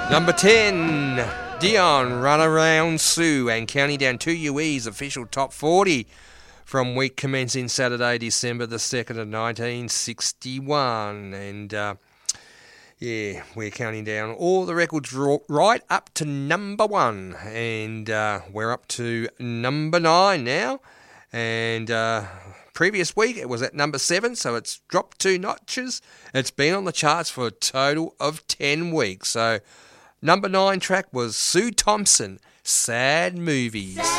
Number 10, Dion, Run Around Sue, and counting down to UE's official top 40 from week commencing Saturday, December the 2nd of 1961. And we're counting down all the records right up to number 1. And we're up to number 9 now. And previous week it was at number 7, so it's dropped 2 notches. It's been on the charts for a total of 10 weeks. So number 9 track was Sue Thompson, Sad Movies.